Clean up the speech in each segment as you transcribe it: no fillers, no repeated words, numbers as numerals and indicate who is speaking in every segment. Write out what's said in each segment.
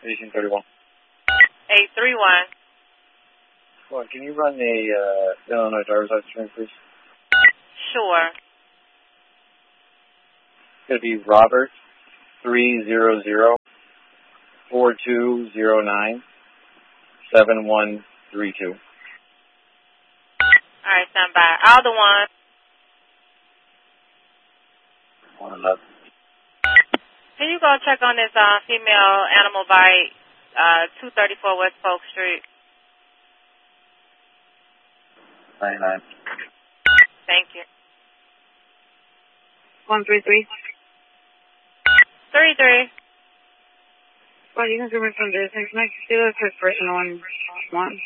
Speaker 1: 1831.
Speaker 2: 831.
Speaker 1: Well, can you run the Illinois driver's license string, please?
Speaker 2: Sure.
Speaker 1: It's going to be Robert 300-4209-7132.
Speaker 2: All right, stand by. Alda 1.
Speaker 1: 111.
Speaker 2: Can you go check on this female animal bite, 234 West Polk Street?
Speaker 1: 99.
Speaker 2: Thank you.
Speaker 3: 133.
Speaker 2: 33.
Speaker 3: Well, you can zoom in from this. Can I see the first person on one?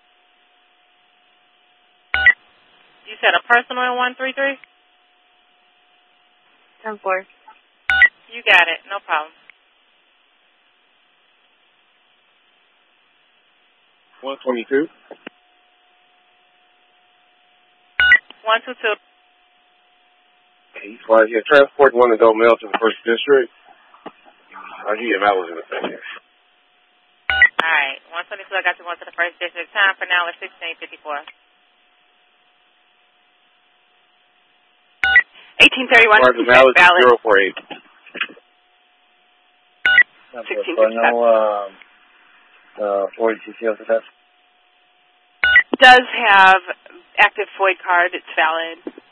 Speaker 2: You said a personal in 133?
Speaker 3: 10-4.
Speaker 2: You got it. No problem.
Speaker 4: 122.
Speaker 2: 122.
Speaker 4: Well, yeah, transport one adult male to the first district. I'll give you Madeline in a second.
Speaker 2: All right. 122, I got you going to the first district. Time for now is 16:54. 1831.
Speaker 4: Valid. 048.
Speaker 2: 1657.
Speaker 1: Floyd CCL for that.
Speaker 2: Does have active FOID card. It's valid.